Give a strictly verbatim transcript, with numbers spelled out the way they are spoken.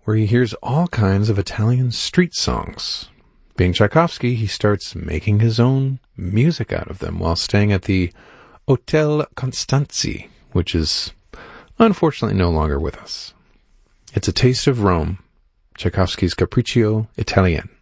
where he hears all kinds of Italian street songs. Being Tchaikovsky, he starts making his own music out of them while staying at the Hotel Constanzi, which is unfortunately no longer with us. It's a taste of Rome, Tchaikovsky's Capriccio Italien.